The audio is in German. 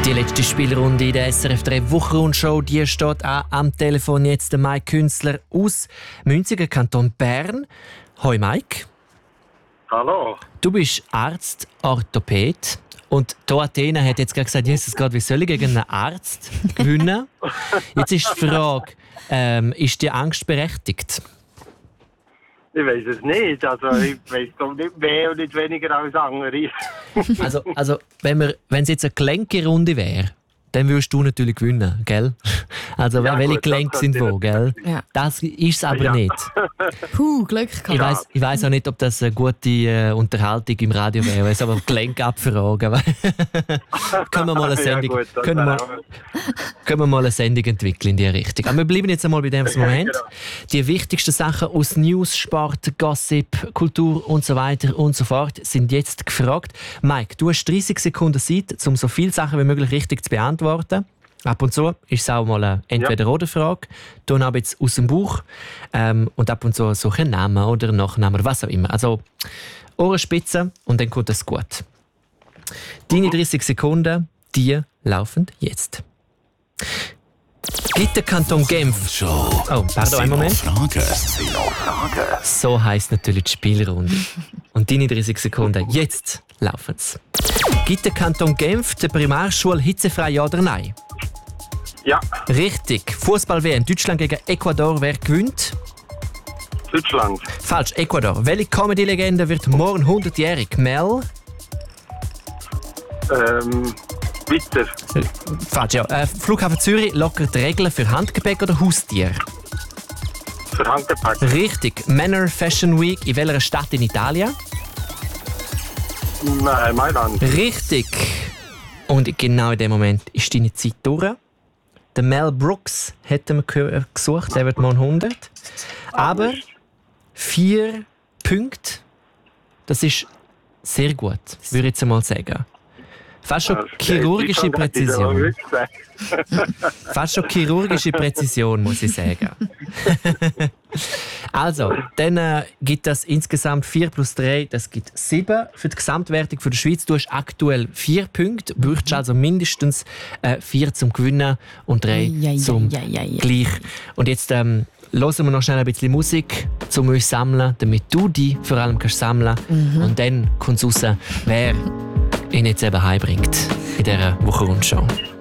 Die letzte Spielrunde in der SRF 3 Wochenrundshow, die steht auch am Telefon jetzt der Mike Künstler aus Münsingen, Kanton Bern. Hoi Mike. Hallo. Du bist Arzt, Orthopäd und hier Athena hat jetzt gerade gesagt, Jesus Gott, wie soll ich gegen einen Arzt gewinnen? Jetzt ist die Frage, ist die Angst berechtigt? Ich weiß es nicht. Also ich weiß nicht mehr und nicht weniger als andere. Also wenn es jetzt eine Gelenkerunde wäre, dann würdest du natürlich gewinnen, gell? Also Ja, welche gut, Gelenke sind wo, gell? Ja. Das ist es aber nicht. Glück gehabt. Ich weiss auch nicht, ob das eine gute Unterhaltung im Radio wäre, es aber Gelenke abfragen. Können wir mal eine Sendung, können wir mal eine Sendung entwickeln in diese Richtung. Aber wir bleiben jetzt einmal bei dem Moment. Genau. Die wichtigsten Sachen aus News, Sport, Gossip, Kultur und so weiter und so fort sind jetzt gefragt. Mike, du hast 30 Sekunden Zeit, um so viele Sachen wie möglich richtig zu beantworten. Ab und zu ist es auch mal eine Entweder-oder-Frage. Dann aber jetzt aus dem Buch. Und ab und zu so ein Name oder Nachname oder was auch immer. Also Ohrenspitze und dann kommt es gut. Deine 30 Sekunden, die laufen jetzt. Gibt der Kanton Genf... Oh, pardon, einen Moment. So heisst natürlich die Spielrunde. Und deine 30 Sekunden, jetzt laufen sie. Gibt der Kanton Genf der Primarschule hitzefrei, ja oder nein? Ja, Richtig. Fußball-WM Deutschland gegen Ecuador, wer gewinnt? Deutschland. Falsch, Ecuador. Welche Comedy-Legende wird morgen 100-jährig? Mel? Weiter. Falsch, ja. Flughafen Zürich lockert die Regeln für Handgepäck oder Haustier? Für Handgepäck. Richtig. Manor Fashion Week in welcher Stadt in Italien? Nein, Mailand. Richtig. Und genau in dem Moment ist deine Zeit durch. Der Mel Brooks hätten wir gesucht, der wird mal 100. Aber 4 Punkte, das ist sehr gut, würde ich jetzt einmal sagen. Fast schon chirurgische Präzision. Fast schon chirurgische Präzision, muss ich sagen. Also, dann gibt das insgesamt 4 plus 3, das gibt 7 für die Gesamtwertung für die Schweiz. Du hast aktuell 4 Punkte, brauchst also mindestens 4 zum Gewinnen und 3 zum Gleich. Und jetzt hören wir noch schnell ein bisschen Musik, um uns zu sammeln, damit du dich vor allem kannst sammeln kannst. Und dann kommt es raus, wer ihn jetzt eben heimbringt in dieser Wochenrundshow.